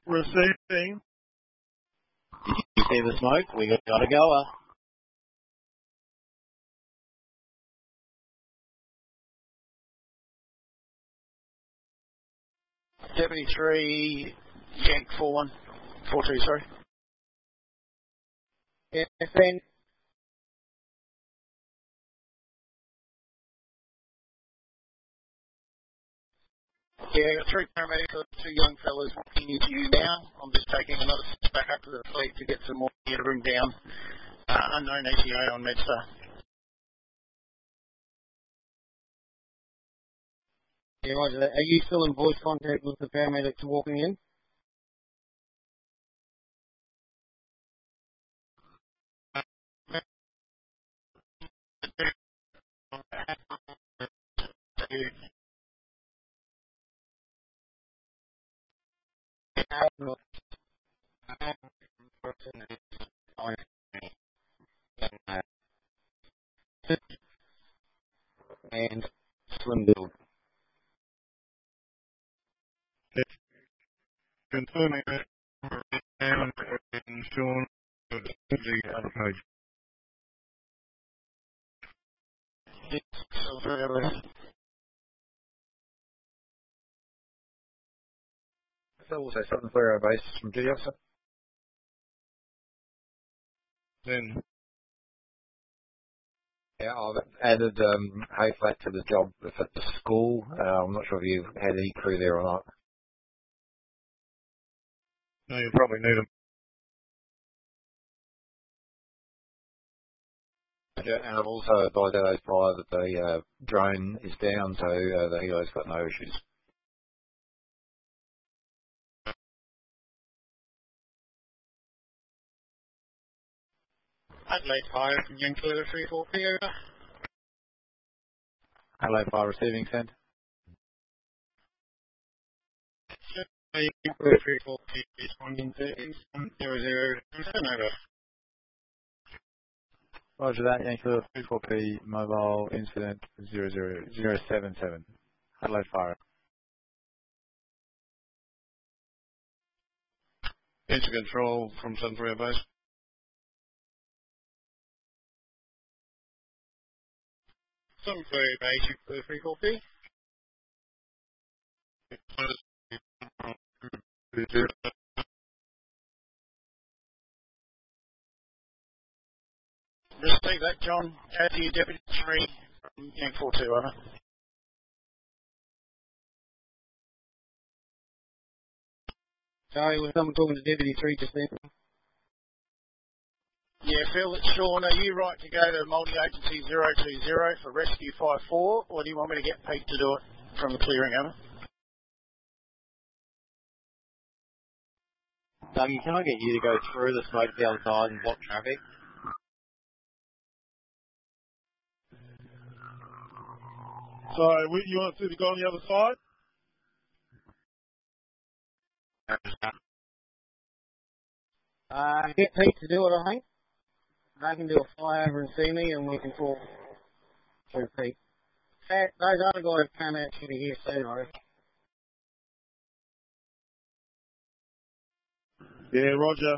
Receiving. Did you see the smoke? We got a goer. Deputy 3, Yank 4142, sorry. Yes, Ben. Yeah, I got 3 paramedics, 2 young fellas walking into you now. I'm just taking another step back up to the fleet to get some more gear to bring down. Unknown ETA on MedStar. Yeah, roger that. Are you still in voice contact with the paramedics walking in? And slim build. Confirming that. And Sean, the other page. So also Southern Flare base from duty officer. Then. Yeah, I've added hay flat to the job at the school. I'm not sure if you've had any crew there or not. No, you probably need them. And I've also advised those prior that the drone is down, so the helo's got no issues. Adelaide Fire from Yank 343, over. Hello, fire receiving, send. Yank 343, responding to 007, over. Roger that, Yankee 34P, mobile incident 00077. Adelaide Fire. Enter control from Southern Flare base. Southern Flare base, 343. Receive that, John. Add to your Deputy 3 from Yank 42, over. Sorry, was someone talking to Deputy 3 just then? Yeah, Phil, it's Sean. Are you right to go to multi-agency 020 for rescue 54, or do you want me to get Pete to do it from the clearing, over? Dougie, can I get you to go through the smoke to the other side and block traffic? So, you want to see the guy on the other side? Get Pete to do it, I think. They can do a flyover and see me, and we can talk through Pete. Those other guys come out to be here soon, I reckon. Yeah, roger.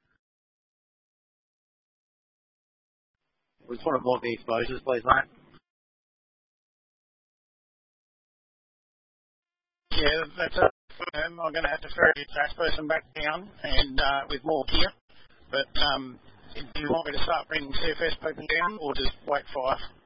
We just want to block the exposures, please, mate. Yeah, that's it. I'm going to have to ferry the tax person back down and with more gear. But do you want me to start bringing CFS people down or just wait fire?